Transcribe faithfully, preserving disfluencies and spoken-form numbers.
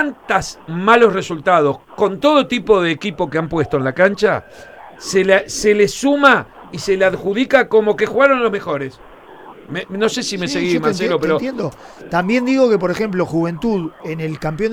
tantos malos resultados con todo tipo de equipo que han puesto en la cancha, se le, se le suma y se le adjudica como que jugaron los mejores. Me, no sé si me Sí, seguí, yo te Marcelo, enti- te pero... entiendo. También digo que, por ejemplo, Juventud en el campeón